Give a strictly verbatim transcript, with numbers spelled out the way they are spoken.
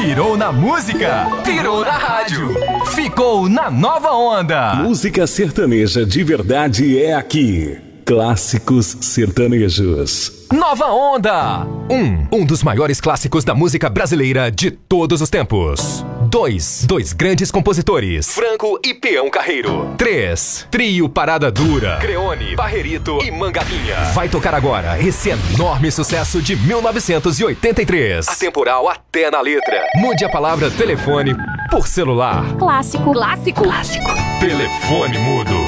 pirou na música, pirou na rádio, ficou na nova onda. Música sertaneja de verdade é aqui. Clássicos sertanejos. Nova Onda. Um, um dos maiores clássicos da música brasileira de todos os tempos. Dois, dois grandes compositores, Franco e Peão Carreiro. Três, trio Parada Dura, Creone, Barrerito e Mangavinha. Vai tocar agora esse enorme sucesso de mil novecentos e oitenta e três. Atemporal até na letra. Mude a palavra telefone por celular. Clássico, clássico, clássico. Telefone mudo.